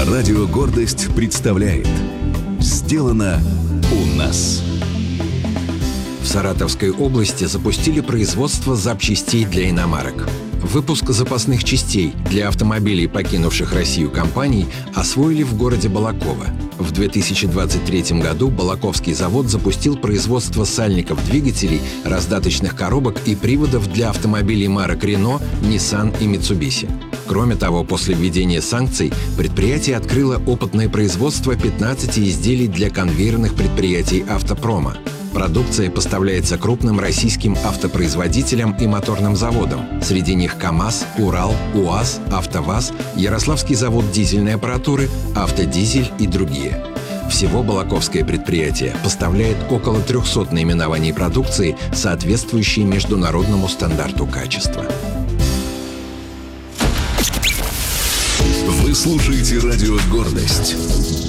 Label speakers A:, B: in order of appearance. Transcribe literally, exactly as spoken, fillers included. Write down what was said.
A: Радио «Гордость» представляет «Сделано у нас».
B: В Саратовской области запустили производство запчастей для иномарок. Выпуск запасных частей для автомобилей, покинувших Россию компаний, освоили в городе Балаково. В две тысячи двадцать третьем году Балаковский завод запустил производство сальников двигателей, раздаточных коробок и приводов для автомобилей марок Renault, Nissan и Mitsubishi. Кроме того, после введения санкций предприятие открыло опытное производство пятнадцати изделий для конвейерных предприятий автопрома. Продукция поставляется крупным российским автопроизводителям и моторным заводам. Среди них КАМАЗ, Урал, УАЗ, АвтоВАЗ, Ярославский завод дизельной аппаратуры, Автодизель и другие. Всего балаковское предприятие поставляет около трехсот наименований продукции, соответствующей международному стандарту качества.
A: Вы слушаете радио «Гордость».